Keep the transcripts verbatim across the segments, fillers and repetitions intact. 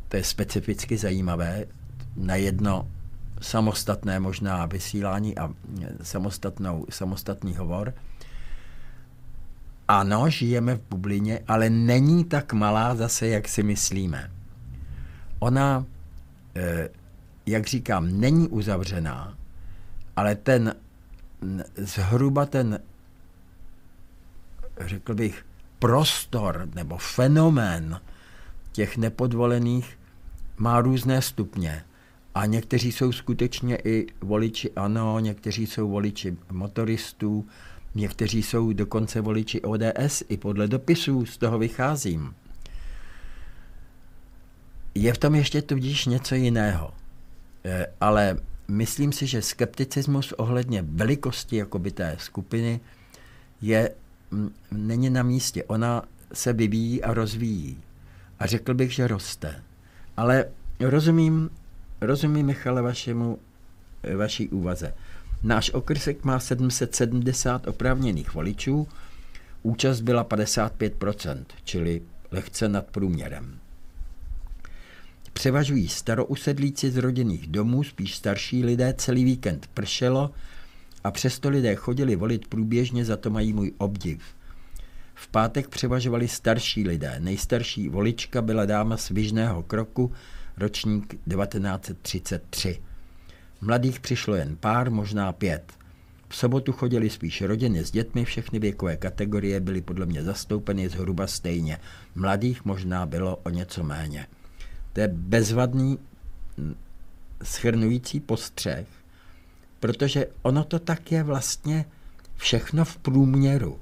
to je specificky zajímavé, na jedno samostatné možná vysílání a samostatnou, samostatný hovor. Ano, žijeme v bublině, ale není tak malá zase, jak si myslíme. Ona, jak říkám, není uzavřená, ale ten zhruba ten, řekl bych, prostor nebo fenomén těch nepodvolených má různé stupně. A někteří jsou skutečně i voliči ANO, někteří jsou voliči motoristů, někteří jsou dokonce voliči O D S, i podle dopisů z toho vycházím. Je v tom ještě tudíž něco jiného. E, ale myslím si, že skepticismus ohledně velikosti jakoby té skupiny je, m, není na místě. Ona se vyvíjí a rozvíjí. A řekl bych, že roste. Ale rozumím, rozumím Michale, vašemu, vaší úvaze. Náš okrsek má sedm set sedmdesát oprávněných voličů, účast byla padesát pět procent, čili lehce nad průměrem. Převažují starousedlíci z rodinných domů, spíš starší lidé, celý víkend pršelo a přesto lidé chodili volit průběžně, za to mají můj obdiv. V pátek převažovali starší lidé, nejstarší volička byla dáma z Vyžného Kroku, ročník devatenáct set třicet tři. Mladých přišlo jen pár, možná pět. V sobotu chodili spíš rodiny s dětmi, všechny věkové kategorie byly podle mě zastoupeny zhruba stejně. Mladých možná bylo o něco méně. To je bezvadný shrnující postřeh, protože ono to tak je vlastně všechno v průměru.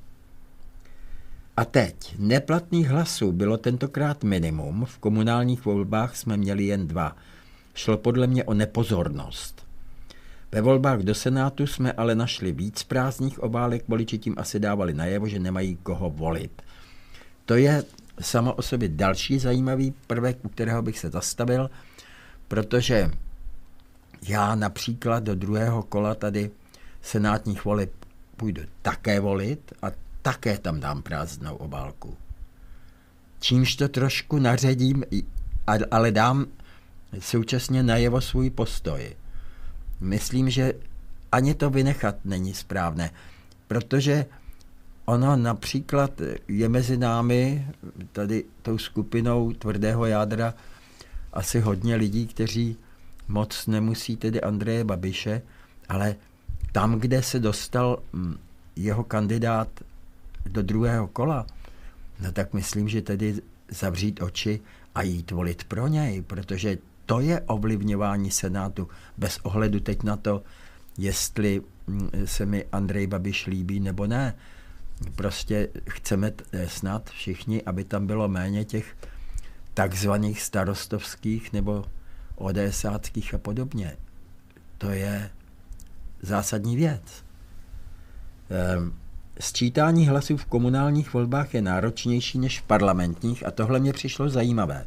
A teď, neplatných hlasů bylo tentokrát minimum, v komunálních volbách jsme měli jen dva. Šlo podle mě o nepozornost. Ve volbách do Senátu jsme ale našli víc prázdných obálek, voliči tím asi dávali najevo, že nemají koho volit. To je samo o sobě další zajímavý prvek, u kterého bych se zastavil, protože já například do druhého kola tady senátních voleb půjdu také volit a také tam dám prázdnou obálku. Čímž to trošku naředím, ale dám současně najevo svůj postoj. Myslím, že ani to vynechat není správné, protože ono například je mezi námi, tady tou skupinou tvrdého jádra, asi hodně lidí, kteří moc nemusí tedy Andreje Babiše, ale tam, kde se dostal jeho kandidát do druhého kola, no tak myslím, že tedy zavřít oči a jít volit pro něj, protože to je ovlivňování Senátu bez ohledu teď na to, jestli se mi Andrej Babiš líbí nebo ne. Prostě chceme snad všichni, aby tam bylo méně těch takzvaných starostovských nebo ODSáckých a podobně. To je zásadní věc. Sčítání hlasů v komunálních volbách je náročnější než v parlamentních a tohle mě přišlo zajímavé.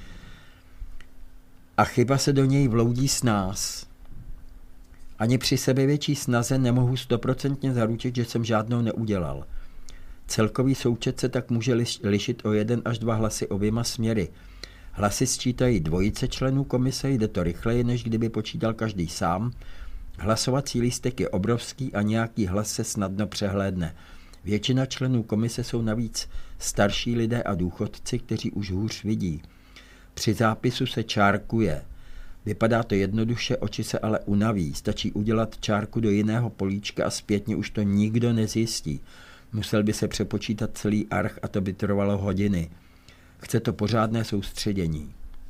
A chyba se do něj vloudí s nás. Ani při sebevětší snaze nemohu stoprocentně zaručit, že jsem žádnou neudělal. Celkový součet se tak může lišit o jeden až dva hlasy oběma směry. Hlasy sčítají dvojice členů komise, jde to rychleji, než kdyby počítal každý sám. Hlasovací lístek je obrovský a nějaký hlas se snadno přehlédne. Většina členů komise jsou navíc starší lidé a důchodci, kteří už hůř vidí. Při zápisu se čárkuje. Vypadá to jednoduše, oči se ale unaví. Stačí udělat čárku do jiného políčka a zpětně už to nikdo nezjistí. Musel by se přepočítat celý arch a to by trvalo hodiny. Chce to pořádné soustředění.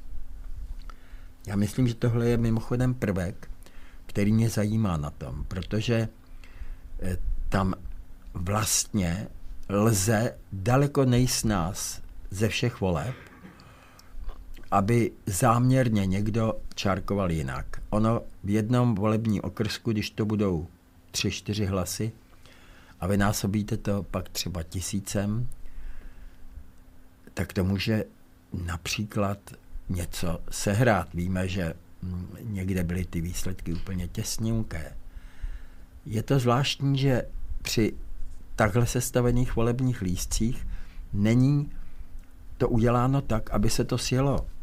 Já myslím, že tohle je mimochodem prvek, který mě zajímá na tom, protože tam vlastně lze daleko nejsnáz ze všech voleb, aby záměrně někdo čárkoval jinak. Ono v jednom volebním okrsku, když to budou tři, čtyři hlasy a vynásobíte to pak třeba tisícem, tak to může například něco sehrát. Víme, že někde byly ty výsledky úplně těsňunké. Je to zvláštní, že při takhle sestavených volebních lístcích není to uděláno tak, aby se to sjelo